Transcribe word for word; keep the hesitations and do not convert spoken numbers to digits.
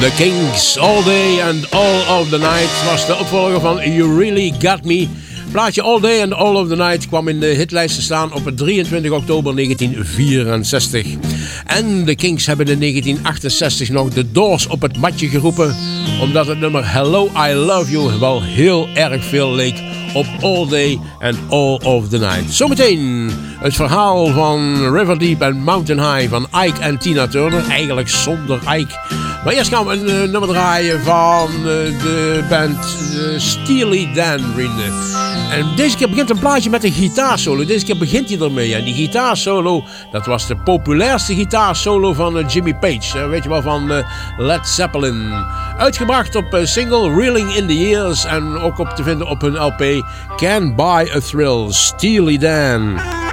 The Kinks, All Day and All of the Night was de opvolger van You Really Got Me. Plaatje All Day and All of the Night kwam in de hitlijst te staan op drieëntwintig oktober negentien vierenzestig. En de Kinks hebben in negentien achtenzestig nog de Doors op het matje geroepen, omdat het nummer Hello I Love You wel heel erg veel leek op All Day and All of the Night. Zometeen het verhaal van River Deep en Mountain High van Ike en Tina Turner. Eigenlijk zonder Ike. Maar eerst gaan we een uh, nummer draaien van uh, de band uh, Steely Dan, vrienden. En deze keer begint een plaatje met een gitaarsolo. Deze keer begint hij ermee. En die gitaarsolo, dat was de populairste gitaarsolo van uh, Jimmy Page. Uh, weet je wel, van uh, Led Zeppelin. Uitgebracht op uh, single Reeling in the Years. En ook op te vinden op hun L P Can't Buy a Thrill, Steely Dan.